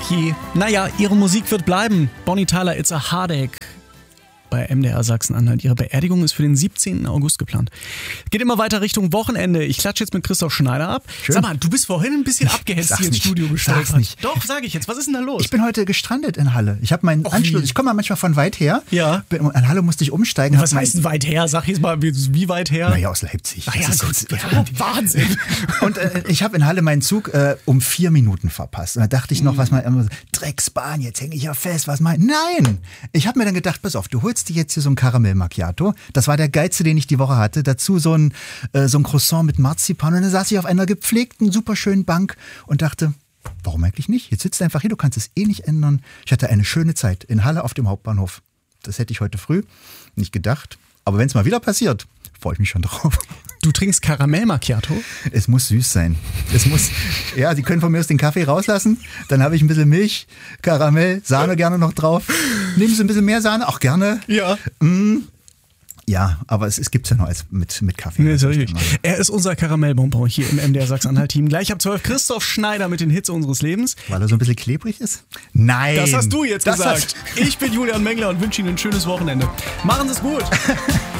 Ach je. Naja, ihre Musik wird bleiben. Bonnie Tyler, It's a Heartache. Bei MDR Sachsen-Anhalt. Ihre Beerdigung ist für den 17. August geplant. Geht immer weiter Richtung Wochenende. Ich klatsche jetzt mit Christoph Schneider ab. Schön. Sag mal, du bist vorhin ein bisschen abgehetzt hier ins Studio gestellt. Doch, sag ich jetzt. Was ist denn da los? Ich bin heute gestrandet in Halle. Ich habe meinen Anschluss. Ich komme ja manchmal von weit her. Ja. In Halle musste ich umsteigen. Was heißt denn weit her? Sag jetzt mal, wie weit her? Naja, aus Leipzig. Ach ja, gut. Ja, Wahnsinn. Und ich habe in Halle meinen Zug um 4 Minuten verpasst. Und da dachte ich noch, was mal immer so, Drecksbahn, jetzt hänge ich ja fest. Was mal? Nein! Ich habe mir dann gedacht, pass auf, du holst dir jetzt hier so ein Karamell Macchiato. Das war der geilste, den ich die Woche hatte. Dazu so ein Croissant mit Marzipan. Und dann saß ich auf einer gepflegten, superschönen Bank und dachte, warum eigentlich nicht? Jetzt sitzt du einfach hier, du kannst es eh nicht ändern. Ich hatte eine schöne Zeit in Halle auf dem Hauptbahnhof. Das hätte ich heute früh nicht gedacht. Aber wenn es mal wieder passiert, freue ich mich schon drauf. Du trinkst Karamell Macchiato? Es muss süß sein. Ja, Sie können von mir aus den Kaffee rauslassen. Dann habe ich ein bisschen Milch, Karamell, Sahne gerne noch drauf. Nehmen Sie ein bisschen mehr Sahne? Auch gerne. Ja. Ja, aber es gibt's ja noch als mit Kaffee. Nee, ist richtig. Er ist unser Karamellbonbon hier im MDR Sachsen-Anhalt-Team. Gleich ab 12 Christoph Schneider mit den Hits unseres Lebens. Weil er so ein bisschen klebrig ist? Nein. Das hast du jetzt gesagt. Ich bin Julian Mengler und wünsche Ihnen ein schönes Wochenende. Machen Sie es gut.